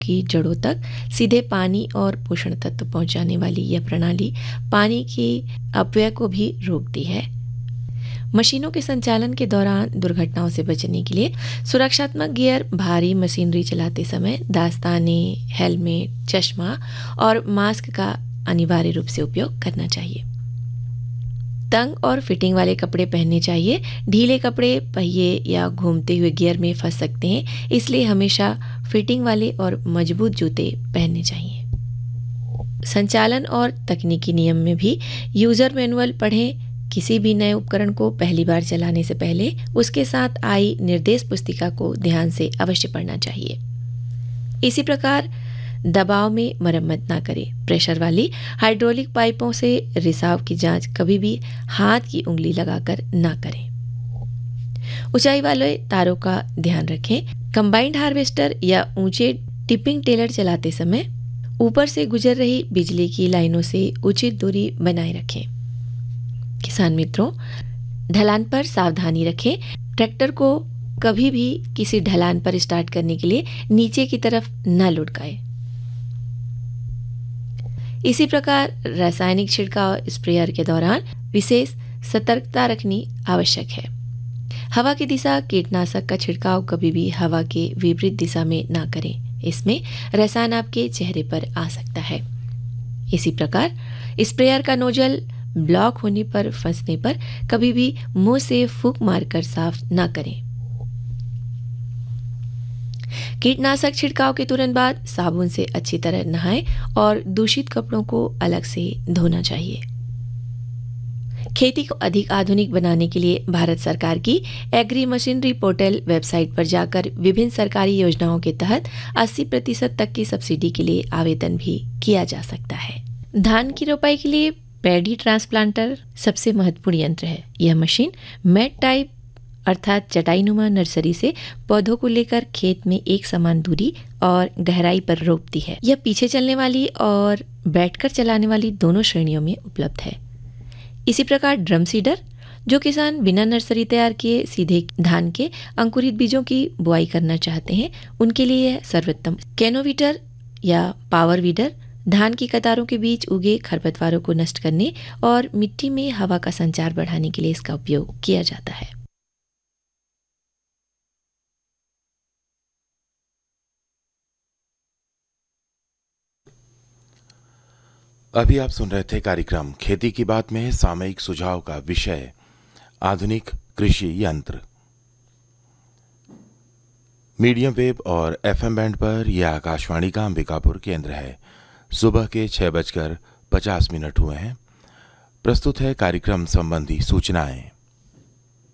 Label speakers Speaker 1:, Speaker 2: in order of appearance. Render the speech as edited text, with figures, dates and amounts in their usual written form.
Speaker 1: की जड़ों तक सीधे पानी और पोषण तत्व पहुंचाने वाली यह प्रणाली पानी की अपव्यय को भी रोकती है। मशीनों के संचालन के दौरान दुर्घटनाओं से बचने के लिए सुरक्षात्मक गियर भारी मशीनरी चलाते समय दास्ताने, हेलमेट, चश्मा और मास्क का अनिवार्य रूप से उपयोग करना चाहिए। तंग और फिटिंग वाले कपड़े पहनने चाहिए। ढीले कपड़े पहिए या घूमते हुए गियर में फंस सकते हैं, इसलिए हमेशा फिटिंग वाले और मजबूत जूते पहनने चाहिए। संचालन और तकनीकी नियम में भी यूजर मैनुअल पढ़ें। किसी भी नए उपकरण को पहली बार चलाने से पहले उसके साथ आई निर्देश पुस्तिका को ध्यान से अवश्य पढ़ना चाहिए। इसी प्रकार दबाव में मरम्मत ना करें। प्रेशर वाली हाइड्रोलिक पाइपों से रिसाव की जांच कभी भी हाथ की उंगली लगाकर ना करें। ऊंचाई वाले तारों का ध्यान रखें। कंबाइंड हार्वेस्टर या ऊंचे टिपिंग टेलर चलाते समय ऊपर से गुजर रही बिजली की लाइनों से उचित दूरी बनाए रखें। किसान मित्रों, ढलान पर सावधानी रखें। ट्रैक्टर को कभी भी किसी ढलान पर स्टार्ट करने के लिए नीचे की तरफ न लुढ़काएं। इसी प्रकार रासायनिक छिड़काव स्प्रेयर के दौरान विशेष सतर्कता रखनी आवश्यक है। हवा की दिशा कीटनाशक का छिड़काव कभी भी हवा के विपरीत दिशा में ना करें, इसमें रसायन आपके चेहरे पर आ सकता है। इसी प्रकार स्प्रेयर का नोजल ब्लॉक होने पर फंसने पर कभी भी मुंह से फूंक मारकर साफ ना करें। कीटनाशक छिड़काव के तुरंत बाद साबुन से अच्छी तरह नहाएं और दूषित कपड़ों को अलग से धोना चाहिए। खेती को अधिक आधुनिक बनाने के लिए भारत सरकार की एग्री मशीनरी पोर्टल वेबसाइट पर जाकर विभिन्न सरकारी योजनाओं के तहत 80% तक की सब्सिडी के लिए आवेदन भी किया जा सकता है। धान की रोपाई के लिए पैडी ट्रांसप्लांटर सबसे महत्वपूर्ण यंत्र है। यह मशीन मैट टाइप अर्थात चटाईनुमा नर्सरी से पौधों को लेकर खेत में एक समान दूरी और गहराई पर रोपती है। यह पीछे चलने वाली और बैठकर चलाने वाली दोनों श्रेणियों में उपलब्ध है। इसी प्रकार ड्रम सीडर, जो किसान बिना नर्सरी तैयार किए सीधे धान के अंकुरित बीजों की बुआई करना चाहते हैं, उनके लिए यह सर्वोत्तम। कैनोवीटर या पावर वीडर धान की कतारों के बीच उगे खरपतवारों को नष्ट करने और मिट्टी में हवा का संचार बढ़ाने के लिए इसका उपयोग किया जाता है।
Speaker 2: अभी आप सुन रहे थे कार्यक्रम खेती की बात में सामयिक सुझाव का विषय आधुनिक कृषि यंत्र। मीडियम वेव और एफएम बैंड पर यह आकाशवाणी का अंबिकापुर केंद्र है। सुबह के 6:50 हुए हैं। प्रस्तुत है कार्यक्रम संबंधी सूचनाएं।